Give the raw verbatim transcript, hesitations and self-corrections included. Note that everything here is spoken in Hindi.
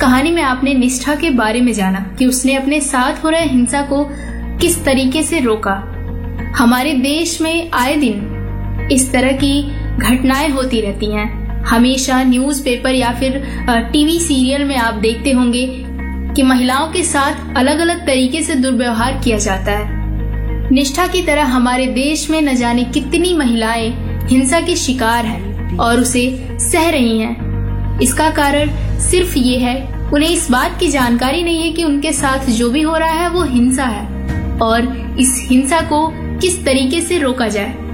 कहानी में आपने निष्ठा के बारे में जाना कि उसने अपने साथ हो रहे हिंसा को किस तरीके से रोका। हमारे देश में आए दिन इस तरह की घटनाएं होती रहती हैं। हमेशा न्यूज़पेपर या फिर टीवी सीरियल में आप देखते होंगे कि महिलाओं के साथ अलग अलग तरीके से दुर्व्यवहार किया जाता है। निष्ठा की तरह हमारे देश में न जाने कितनी महिलाएं हिंसा की शिकार हैं और उसे सह रही हैं। इसका कारण सिर्फ ये है, उन्हें इस बात की जानकारी नहीं है कि उनके साथ जो भी हो रहा है वो हिंसा है और इस हिंसा को किस तरीके से रोका जाए।